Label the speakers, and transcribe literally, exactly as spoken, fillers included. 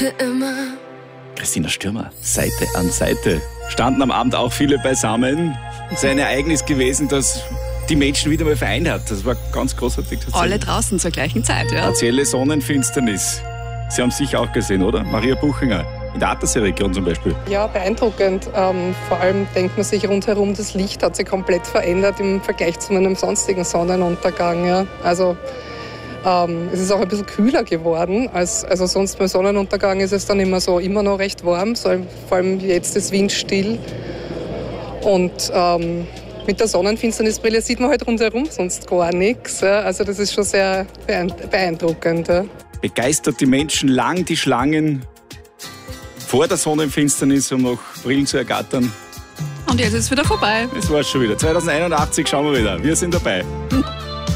Speaker 1: für immer.
Speaker 2: Christina Stürmer, Seite an Seite. Standen am Abend auch viele beisammen. Es ist ein Ereignis gewesen, das die Menschen wieder mal vereint hat. Das war ganz großartig.
Speaker 3: Alle draußen zur gleichen Zeit, ja.
Speaker 2: Partielle Sonnenfinsternis. Sie haben es sicher auch gesehen, oder? Maria Buchinger, in der Attersee-Region zum Beispiel.
Speaker 4: Ja, beeindruckend. Ähm, vor allem denkt man sich rundherum, das Licht hat sich komplett verändert im Vergleich zu einem sonstigen Sonnenuntergang. Ja. Also ähm, es ist auch ein bisschen kühler geworden. Als, also sonst beim Sonnenuntergang ist es dann immer so, immer noch recht warm. So, vor allem jetzt ist windstill. Und ähm, mit der Sonnenfinsternisbrille sieht man halt rundherum sonst gar nichts. Ja. Also das ist schon sehr beeindruckend. Ja.
Speaker 2: Begeistert die Menschen lang die Schlangen vor der Sonnenfinsternis, um noch Brillen zu ergattern.
Speaker 3: Und jetzt ist es wieder vorbei.
Speaker 2: Das war's schon wieder. zwanzig einundachtzig schauen wir wieder. Wir sind dabei.